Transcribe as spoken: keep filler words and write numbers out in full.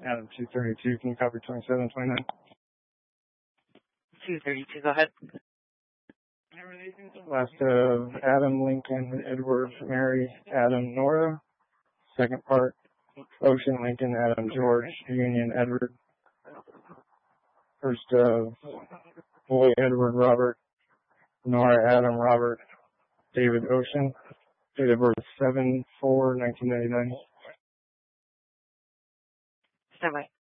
Adam two thirty-two, can you copy twenty-seven twenty-nine? two thirty-two, go ahead. Last of Adam, Lincoln, Edward, Mary, Adam, Nora. Second part, Ocean, Lincoln, Adam, George, Union, Edward. First of Boy, Edward, Robert, Nora, Adam, Robert, David, Ocean. Date of birth seven four nineteen ninety-nine. Stand by.